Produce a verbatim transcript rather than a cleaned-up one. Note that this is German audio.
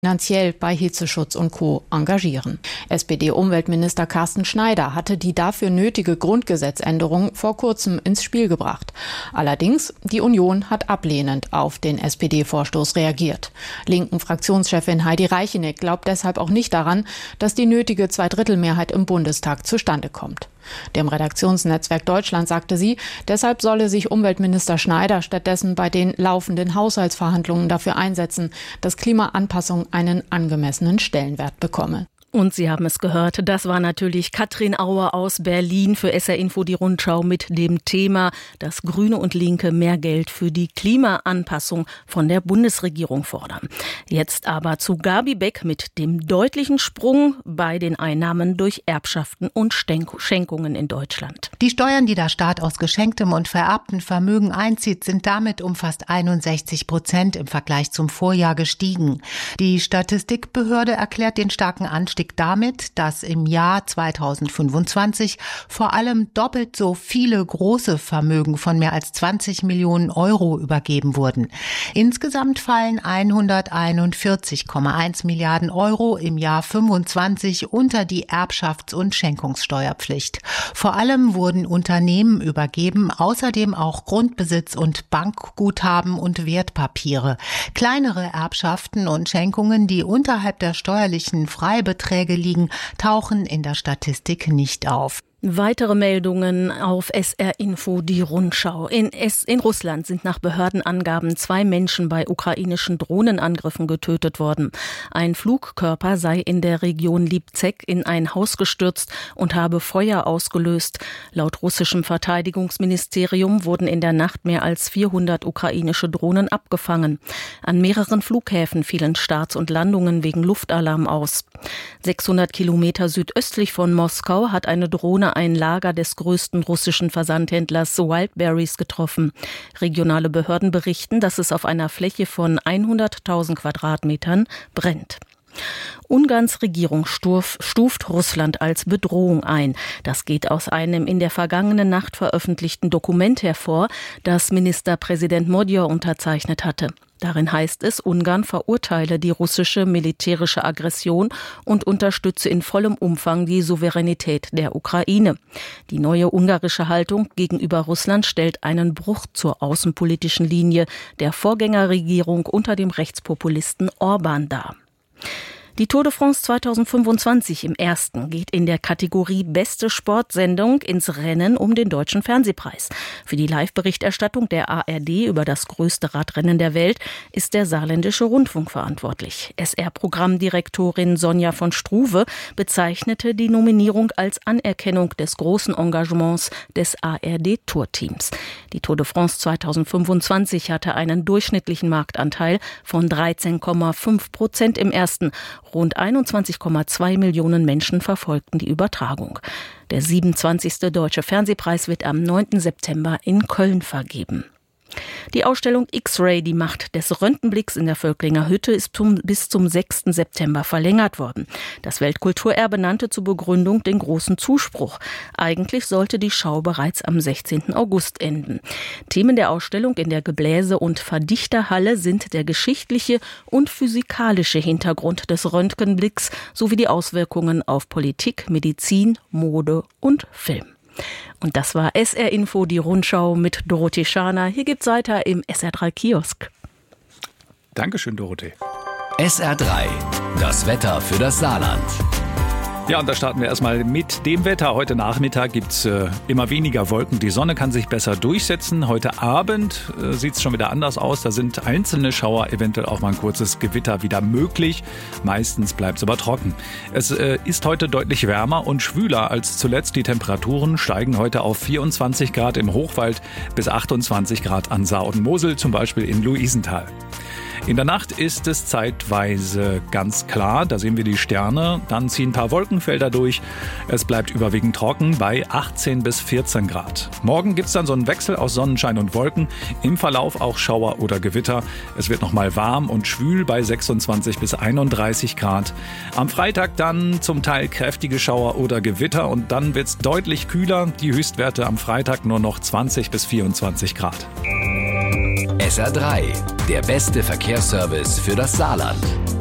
finanziell bei Hitzeschutz und Co. engagieren. S P D-Umweltminister Carsten Schneider hatte die dafür nötige Grundgesetzänderung vor kurzem ins Spiel gebracht. Allerdings, die Union hat ablehnend auf den S P D-Vorstoß reagiert. Linken Fraktionschefin Heidi Reicheneck glaubt deshalb auch nicht daran, dass die nötige Zweidrittelmehrheit im Bundestag zustande kommt. Dem Redaktionsnetzwerk Deutschland sagte sie, deshalb solle sich Umweltminister Schneider stattdessen bei den laufenden Haushaltsverhandlungen dafür einsetzen, dass Klimaanpassung einen angemessenen Stellenwert bekomme. Und Sie haben es gehört, das war natürlich Katrin Auer aus Berlin für S R Info die Rundschau mit dem Thema, dass Grüne und Linke mehr Geld für die Klimaanpassung von der Bundesregierung fordern. Jetzt aber zu Gabi Beck mit dem deutlichen Sprung bei den Einnahmen durch Erbschaften und Schenkungen in Deutschland. Die Steuern, die der Staat aus geschenktem und vererbtem Vermögen einzieht, sind damit um fast einundsechzig Prozent im Vergleich zum Vorjahr gestiegen. Die Statistikbehörde erklärt den starken Anstieg damit, dass im Jahr zweitausendfünfundzwanzig vor allem doppelt so viele große Vermögen von mehr als zwanzig Millionen Euro übergeben wurden. Insgesamt fallen hunderteinundvierzig Komma eins Milliarden Euro im Jahr fünfundzwanzig unter die Erbschafts- und Schenkungssteuerpflicht. Vor allem wurden Unternehmen übergeben, außerdem auch Grundbesitz und Bankguthaben und Wertpapiere. Kleinere Erbschaften und Schenkungen, die unterhalb der steuerlichen Freibeträge liegen, tauchen in der Statistik nicht auf. Weitere Meldungen auf S R Info, die Rundschau. In, S- in Russland sind nach Behördenangaben zwei Menschen bei ukrainischen Drohnenangriffen getötet worden. Ein Flugkörper sei in der Region Lipzek in ein Haus gestürzt und habe Feuer ausgelöst. Laut russischem Verteidigungsministerium wurden in der Nacht mehr als vierhundert ukrainische Drohnen abgefangen. An mehreren Flughäfen fielen Starts und Landungen wegen Luftalarm aus. sechshundert Kilometer südöstlich von Moskau hat eine Drohne ein Lager des größten russischen Versandhändlers Wildberries getroffen. Regionale Behörden berichten, dass es auf einer Fläche von hunderttausend Quadratmetern brennt. Ungarns Regierung stuft Russland als Bedrohung ein. Das geht aus einem in der vergangenen Nacht veröffentlichten Dokument hervor, das Ministerpräsident Magyar unterzeichnet hatte. Darin heißt es, Ungarn verurteile die russische militärische Aggression und unterstütze in vollem Umfang die Souveränität der Ukraine. Die neue ungarische Haltung gegenüber Russland stellt einen Bruch zur außenpolitischen Linie der Vorgängerregierung unter dem Rechtspopulisten Orban dar. Die Tour de France zweitausendfünfundzwanzig im ersten geht in der Kategorie Beste Sportsendung ins Rennen um den Deutschen Fernsehpreis. Für die Live-Berichterstattung der A R D über das größte Radrennen der Welt ist der Saarländische Rundfunk verantwortlich. S R-Programmdirektorin Sonja von Struve bezeichnete die Nominierung als Anerkennung des großen Engagements des A R D-Tourteams. Die Tour de France zweitausendfünfundzwanzig hatte einen durchschnittlichen Marktanteil von dreizehn Komma fünf Prozent im ersten. Rund einundzwanzig Komma zwei Millionen Menschen verfolgten die Übertragung. Der siebenundzwanzigste Deutsche Fernsehpreis wird am neunten September in Köln vergeben. Die Ausstellung X-Ray, die Macht des Röntgenblicks in der Völklinger Hütte, ist zum, bis zum sechsten September verlängert worden. Das Weltkulturerbe nannte zur Begründung den großen Zuspruch. Eigentlich sollte die Schau bereits am sechzehnten August enden. Themen der Ausstellung in der Gebläse- und Verdichterhalle sind der geschichtliche und physikalische Hintergrund des Röntgenblicks sowie die Auswirkungen auf Politik, Medizin, Mode und Film. Und das war S R Info, die Rundschau mit Dorothee Schaner. Hier gibt's weiter im S R drei Kiosk. Dankeschön, Dorothee. S R drei, das Wetter für das Saarland. Ja, und da starten wir erstmal mit dem Wetter. Heute Nachmittag gibt's äh, immer weniger Wolken. Die Sonne kann sich besser durchsetzen. Heute Abend äh, sieht's schon wieder anders aus. Da sind einzelne Schauer, eventuell auch mal ein kurzes Gewitter wieder möglich. Meistens bleibt's aber trocken. Es äh, ist heute deutlich wärmer und schwüler als zuletzt. Die Temperaturen steigen heute auf vierundzwanzig Grad im Hochwald bis achtundzwanzig Grad an Saar und Mosel, zum Beispiel in Luisenthal. In der Nacht ist es zeitweise ganz klar, da sehen wir die Sterne, dann ziehen ein paar Wolkenfelder durch. Es bleibt überwiegend trocken bei achtzehn bis vierzehn Grad. Morgen gibt es dann so einen Wechsel aus Sonnenschein und Wolken, im Verlauf auch Schauer oder Gewitter. Es wird nochmal warm und schwül bei sechsundzwanzig bis einunddreißig Grad. Am Freitag dann zum Teil kräftige Schauer oder Gewitter und dann wird es deutlich kühler. Die Höchstwerte am Freitag nur noch zwanzig bis vierundzwanzig Grad. S R drei, der beste Verkehrsservice für das Saarland.